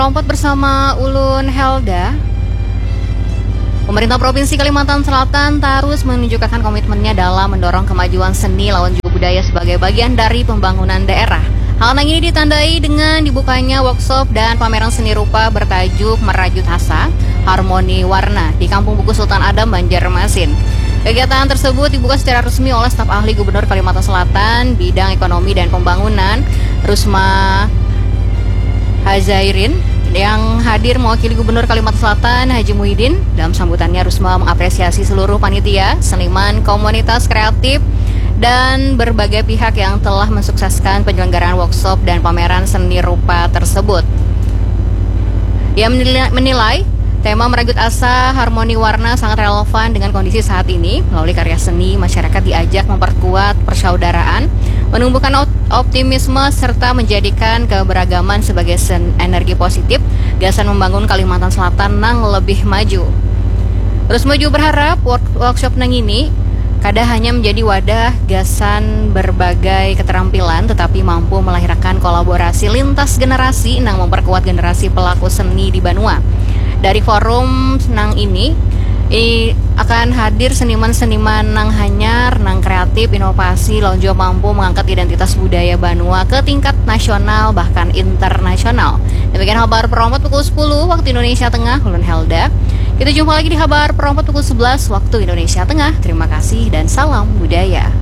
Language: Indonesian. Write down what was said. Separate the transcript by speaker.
Speaker 1: Lompat bersama Ulun Helda. Pemerintah Provinsi Kalimantan Selatan terus menunjukkan komitmennya dalam mendorong kemajuan seni lawan juga budaya sebagai bagian dari pembangunan daerah. Hal ini ditandai dengan dibukanya workshop dan pameran seni rupa bertajuk Merajut Asa, Harmoni Warna di Kampung Buku Sultan Adam, Banjarmasin. Kegiatan tersebut dibuka secara resmi oleh staf ahli Gubernur Kalimantan Selatan bidang ekonomi dan pembangunan, Rusma Hazairin, yang hadir mewakili Gubernur Kalimantan Selatan Haji Muhyiddin. Dalam sambutannya, Rusma mengapresiasi seluruh panitia, seniman, komunitas kreatif, dan berbagai pihak yang telah mensukseskan penyelenggaraan workshop dan pameran seni rupa tersebut. Ia menilai tema Merajut Asa Harmoni Warna sangat relevan dengan kondisi saat ini. Melalui karya seni, masyarakat diajak memperkuat persaudaraan, menumbuhkan optimisme, serta menjadikan keberagaman sebagai energi positif, gasan membangun Kalimantan Selatan nang lebih maju. Terus maju berharap workshop nang ini kada hanya menjadi wadah gasan berbagai keterampilan, tetapi mampu melahirkan kolaborasi lintas generasi nang memperkuat generasi pelaku seni di Banua. Dari forum nang ini akan hadir seniman-seniman nang hanyar, nang kreatif, inovasi, lonjo mampu mengangkat identitas budaya Banua ke tingkat nasional bahkan internasional. Demikian kabar Perompat pukul 10 waktu Indonesia Tengah, Ulun Helda. Kita jumpa lagi di kabar Perompat pukul 11 waktu Indonesia Tengah. Terima kasih dan salam budaya.